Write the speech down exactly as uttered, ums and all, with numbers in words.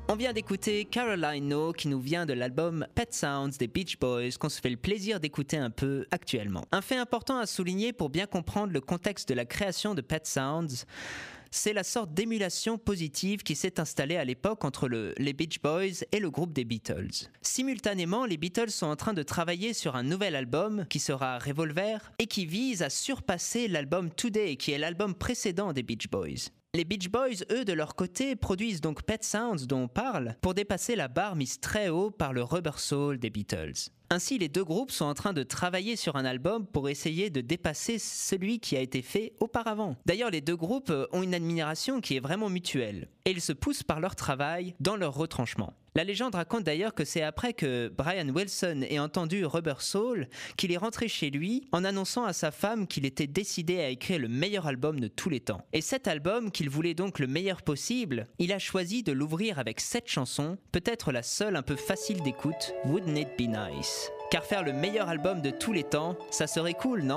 On vient d'écouter Caroline No qui nous vient de l'album Pet Sounds des Beach Boys qu'on se fait le plaisir d'écouter un peu actuellement. Un fait important à souligner pour bien comprendre le contexte de la création de Pet Sounds, c'est la sorte d'émulation positive qui s'est installée à l'époque entre le, les Beach Boys et le groupe des Beatles. Simultanément, les Beatles sont en train de travailler sur un nouvel album qui sera Revolver et qui vise à surpasser l'album Today qui est l'album précédent des Beach Boys. Les Beach Boys, eux, de leur côté, produisent donc Pet Sounds dont on parle pour dépasser la barre mise très haut par le Rubber Soul des Beatles. Ainsi, les deux groupes sont en train de travailler sur un album pour essayer de dépasser celui qui a été fait auparavant. D'ailleurs, les deux groupes ont une admiration qui est vraiment mutuelle et ils se poussent par leur travail dans leur retranchement. La légende raconte d'ailleurs que c'est après que Brian Wilson ait entendu Rubber Soul qu'il est rentré chez lui en annonçant à sa femme qu'il était décidé à écrire le meilleur album de tous les temps. Et cet album, qu'il voulait donc le meilleur possible, il a choisi de l'ouvrir avec cette chanson, peut-être la seule un peu facile d'écoute, Wouldn't It Be Nice. Car faire le meilleur album de tous les temps, ça serait cool, non ?